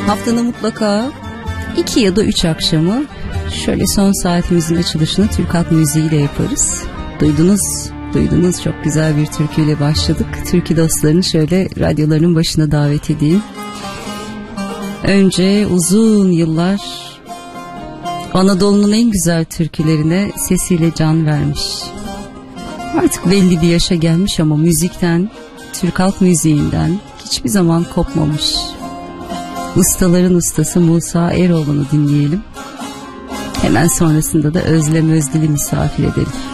Haftanın mutlaka 2 ya da 3 akşamı şöyle son saatimizin açılışını Türk halk müziğiyle yaparız. Duydunuz çok güzel bir türküyle başladık. Türkü dostlarını şöyle radyolarının başına davet edeyim. Önce uzun yıllar Anadolu'nun en güzel türkülerine sesiyle can vermiş. Artık belli bir yaşa gelmiş ama müzikten, Türk halk müziğinden hiçbir zaman kopmamış. Ustaların ustası Musa Eroğlu'nu dinleyelim. Hemen sonrasında da Özlem Özdil'i misafir edelim.